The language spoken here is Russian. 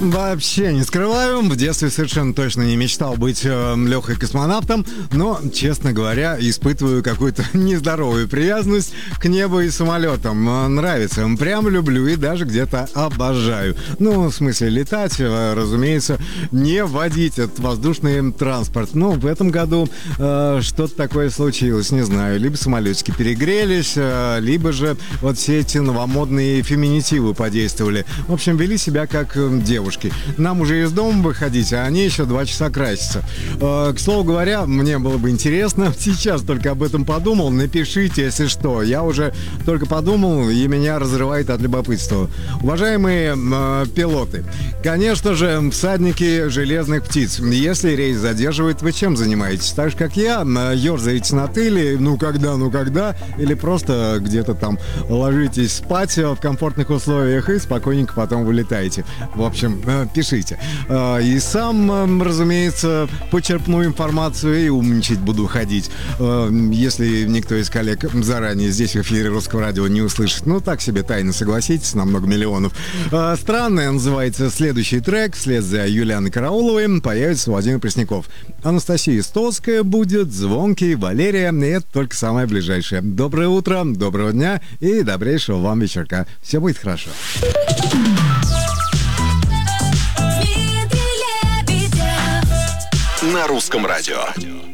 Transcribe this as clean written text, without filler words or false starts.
Вообще не скрываю, в детстве совершенно точно не мечтал быть Лехой-космонавтом, но, честно говоря, испытываю какую-то нездоровую привязанность к небу и самолетам. Нравится, прям люблю и даже где-то обожаю. Ну, в смысле летать, разумеется, не водить этот воздушный транспорт. Но в этом году что-то такое случилось, не знаю. Либо самолетики перегрелись, либо же вот все эти новомодные феминитивы подействовали. В общем, вели себя как девушки. Нам уже из дома выходить, а они еще 2 часа красятся. К слову говоря, мне было бы интересно, сейчас только об этом подумал, напишите, если что. Я уже только подумал, и меня разрывает от любопытства. Уважаемые пилоты, конечно же, всадники железных птиц. Если рейс задерживает, вы чем занимаетесь? Так же, как я, ерзаете на тыле, ну когда, или просто где-то там ложитесь спать в комфортных условиях и спокойненько потом вылетаете. В общем, пишите. И сам, разумеется, почерпну информацию и умничать буду ходить. Если никто из коллег заранее здесь в эфире Русского радио не услышит. Ну, так себе тайна, согласитесь, на много миллионов. Странная называется следующий трек. Вслед за Юлианой Карауловой появится Владимир Пресняков. Анастасия Стоцкая будет, Звонкий, Валерия. И это только самое ближайшее. Доброе утро, доброго дня и добрейшего вам вечерка. Все будет хорошо. На Русском радио.